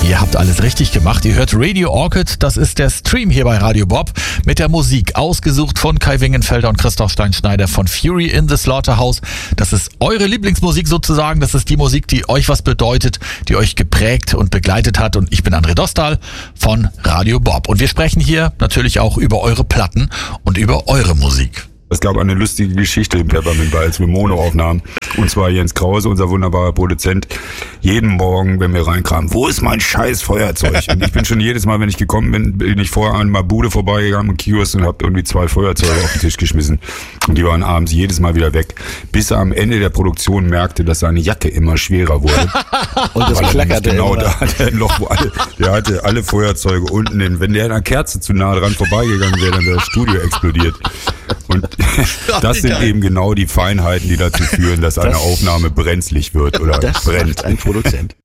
Ihr habt alles richtig gemacht. Ihr hört Radio Orchid, das ist der Stream hier bei Radio Bob mit der Musik, ausgesucht von Kai Wingenfelder und Christoph Steinschneider von Fury in the Slaughterhouse. Das ist eure Lieblingsmusik sozusagen, das ist die Musik, die euch was bedeutet, die euch geprägt und begleitet hat. Und ich bin André Dostal von Radio Bob. Und wir sprechen hier natürlich auch über eure Platten und über eure Musik. Es gab eine lustige Geschichte im Peppermint Bar, als wir Mono aufnahmen. Und zwar Jens Krause, unser wunderbarer Produzent, jeden Morgen, wenn wir reinkamen, wo ist mein scheiß Feuerzeug? Und ich bin schon jedes Mal, wenn ich gekommen bin ich vorher an einer Bude vorbeigegangen im Kiosk und hab irgendwie 2 Feuerzeuge auf den Tisch geschmissen. Und die waren abends jedes Mal wieder weg. Bis er am Ende der Produktion merkte, dass seine Jacke immer schwerer wurde. Und das klackerte genau, da hatte er ein Loch, wo der hatte alle Feuerzeuge unten hin. Wenn der an einer Kerze zu nah dran vorbeigegangen wäre, dann wäre das Studio explodiert. Und das sind eben genau die Feinheiten, die dazu führen, dass eine Aufnahme brenzlig wird oder das brennt. sagt ein Produzent.